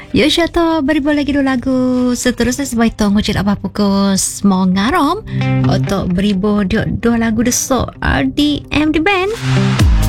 Ya syata beribu lagi dua lagu seterusnya sebaik tong ucap apa pukul semua ngarom untuk beribu dua lagu desok RDM The Band.